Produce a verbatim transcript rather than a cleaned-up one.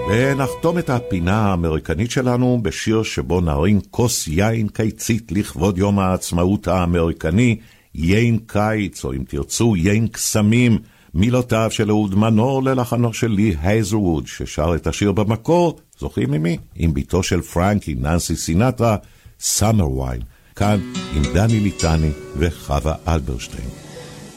ונחתום את הפינה האמריקנית שלנו בשיר שבו נרים כוס יין קיצית לכבוד יום העצמאות האמריקני, יין קיץ, או אם תרצו יין קסמים, מילותיו של אהוד מנור ללחנו של לי הייזלווד, ששר את השיר במקור, זוכרים ממי? עם ביתו של פרנקי, ננסי סינטרה, סאמר ויין, כאן עם דני ליטני וחווה אלברשטיין.